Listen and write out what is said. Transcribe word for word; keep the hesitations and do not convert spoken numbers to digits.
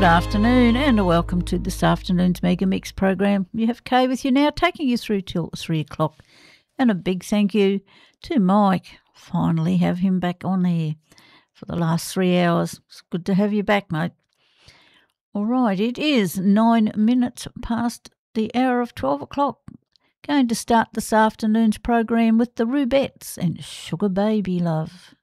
Good afternoon and welcome to this afternoon's Mega Mix program. You have Kay with you now, taking you through till three o'clock. And a big thank you to Mike. Finally have him back on here for the last three hours. It's good to have you back, mate. All right, it is nine minutes past the hour of twelve o'clock. Going to start this afternoon's program with the Rubettes and Sugar Baby Love.